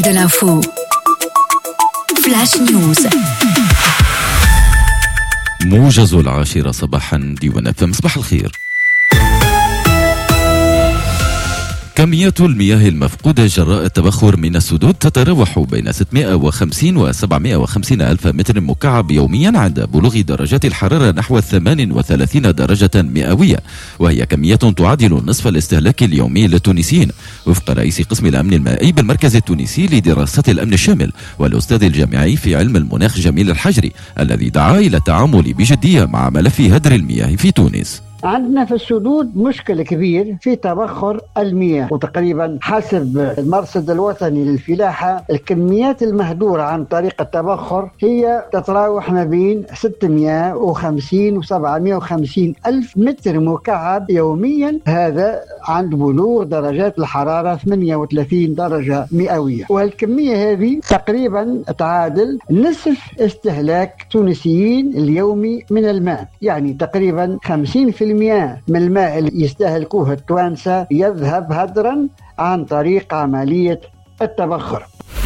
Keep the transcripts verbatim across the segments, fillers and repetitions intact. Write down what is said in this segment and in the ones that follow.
de l'info. Flash News. موجز العاشرة صباحا ديوان اف ام. صباح الخير. كميات المياه المفقودة جراء التبخر من السدود تتراوح بين ستمائة وخمسين و سبعمائة وخمسين ألف متر مكعب يوميا عند بلوغ درجات الحرارة نحو ثمان وثلاثين درجة مئوية، وهي كميات تعادل نصف الاستهلاك اليومي للتونسيين، وفق رئيس قسم الأمن المائي بالمركز التونسي لدراسات الأمن الشامل والأستاذ الجامعي في علم المناخ جميل الحجري، الذي دعا إلى التعامل بجدية مع ملف هدر المياه في تونس. عندنا في السدود مشكل كبير في تبخر المياه، وتقريبا حسب المرصد الوطني للفلاحة الكميات المهدورة عن طريق التبخر هي تتراوح ما بين ستمائة وخمسين و سبعمائة وخمسين ألف متر مكعب يوميا، هذا عند بلوغ درجات الحرارة ثمانية وثلاثين درجة مئوية، والكمية هذه تقريبا تعادل نصف استهلاك تونسيين اليومي من الماء، يعني تقريبا خمسين بالمئة من الماء اللي يستهلكوه التوانسة يذهب هدرا عن طريق عملية التبخر.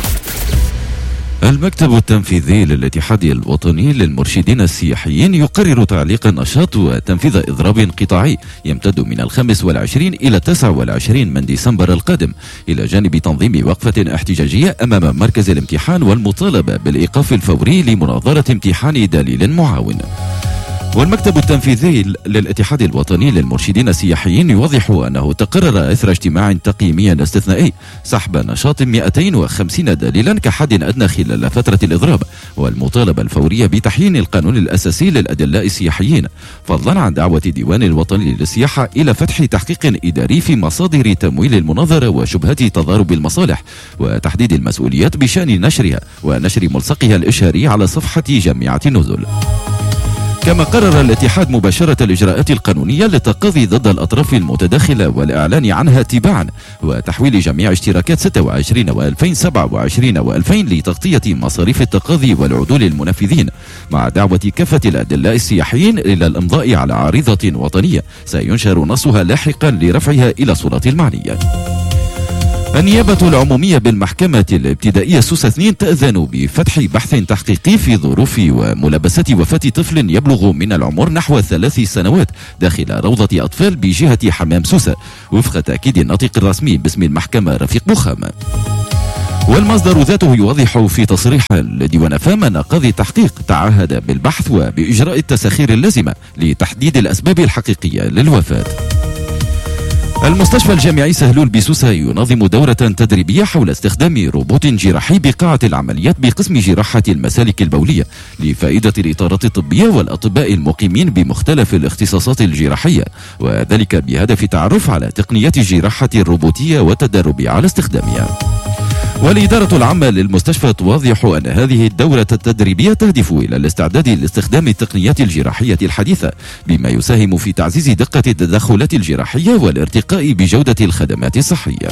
المكتب التنفيذي للاتحاد الوطني للمرشدين السياحيين يقرر تعليق النشاط وتنفيذ إضراب قطاعي يمتد من الخامس والعشرين إلى التاسع والعشرين من ديسمبر القادم، إلى جانب تنظيم وقفة احتجاجية أمام مركز الامتحان والمطالبة بالإيقاف الفوري لمناظرة امتحان دليل معاون. والمكتب التنفيذي للاتحاد الوطني للمرشدين السياحيين يوضح أنه تقرر إثر اجتماع تقييمي استثنائي سحب نشاط مئتين وخمسين دليلا كحد أدنى خلال فترة الإضراب، والمطالبة الفورية بتحيين القانون الأساسي للأدلاء السياحيين، فضلا عن دعوة الديوان الوطني للسياحة إلى فتح تحقيق إداري في مصادر تمويل المناظرة وشبهات تضارب المصالح، وتحديد المسؤوليات بشأن نشرها ونشر ملصقها الإشهاري على صفحة جامعة النزل. كما قرر الاتحاد مباشرة الإجراءات القانونية للتقاضي ضد الأطراف المتداخلة والإعلان عنها تباعا، وتحويل جميع اشتراكات ستة وعشرين وألفين وسبعة وعشرين وألفين لتغطية مصاريف التقاضي والعدول المنفذين، مع دعوة كافة الأدلاء السياحيين إلى الإمضاء على عريضة وطنية سينشر نصها لاحقا لرفعها إلى السلطات المعنية. النيابة العمومية بالمحكمة الابتدائية سوسة اثنين تأذن بفتح بحث تحقيقي في ظروف وملابسات وفاة طفل يبلغ من العمر نحو ثلاث سنوات داخل روضة أطفال بجهة حمام سوسة، وفق تأكيد الناطق الرسمي باسم المحكمة رفيق بوخام. والمصدر ذاته يوضح في تصريح لديوان اف ام أن قاضي التحقيق تعهد بالبحث وبإجراء التساخير اللازمة لتحديد الأسباب الحقيقية للوفاة. المستشفى الجامعي سهلول بسوسة ينظم دورة تدريبية حول استخدام روبوت جراحي بقاعة العمليات بقسم جراحة المسالك البولية لفائدة الإطارات الطبية والأطباء المقيمين بمختلف الاختصاصات الجراحية، وذلك بهدف التعرف على تقنيات الجراحة الروبوتية والتدرب على استخدامها. والإدارة العامة للمستشفى توضح أن هذه الدورة التدريبية تهدف إلى الاستعداد لاستخدام التقنيات الجراحية الحديثة، بما يساهم في تعزيز دقة التدخلات الجراحية والارتقاء بجودة الخدمات الصحية.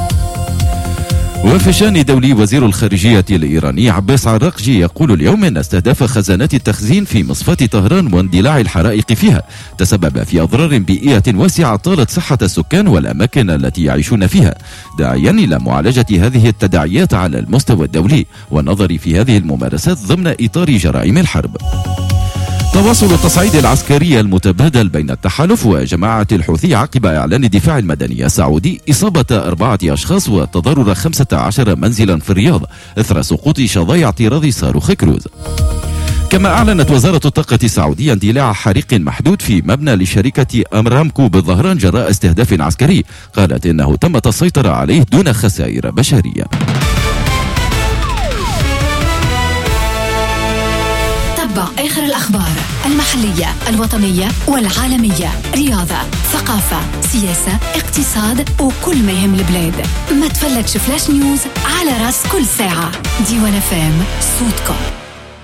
وفي الشأن دولي، وزير الخارجية الإيراني عباس عراقجي يقول اليوم أن استهداف خزانات التخزين في مصفاة طهران واندلاع الحرائق فيها تسبب في أضرار بيئية واسعة طالت صحة السكان والأماكن التي يعيشون فيها، داعيا إلى معالجة هذه التداعيات على المستوى الدولي والنظر في هذه الممارسات ضمن إطار جرائم الحرب. تواصل التصعيد العسكري المتبادل بين التحالف وجماعة الحوثي عقب إعلان الدفاع المدني السعودي إصابة أربعة أشخاص وتضرر خمسة عشر منزلا في الرياض إثر سقوط شظايا اعتراض صاروخ كروز. كما أعلنت وزارة الطاقة السعودية اندلاع حريق محدود في مبنى لشركة أمرامكو بالظهران جراء استهداف عسكري، قالت إنه تمت السيطرة عليه دون خسائر بشرية. آخر الأخبار المحلية الوطنية والعالمية، رياضة، ثقافة، سياسة، اقتصاد وكل ما يهم البلاد. ما تفلتش فلاش نيوز على راس كل ساعة. ديوان اف ام، صوتكم.